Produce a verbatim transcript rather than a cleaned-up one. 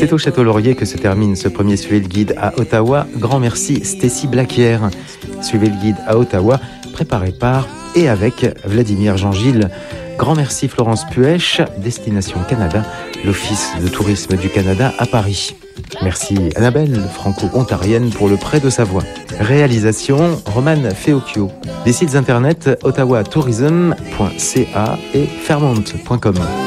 C'est au Château Laurier que se termine ce premier Suivez le Guide à Ottawa. Grand merci Stécie Blaquière. Suivez le Guide à Ottawa, préparé par et avec Vladimir Jean-Gilles. Grand merci Florence Puech, Destination Canada, l'Office de tourisme du Canada à Paris. Merci Annabelle, franco-ontarienne, pour le prêt de sa voix. Réalisation Romane Feocchio. Des sites internet ottawa tourism point c a et fairmont point com.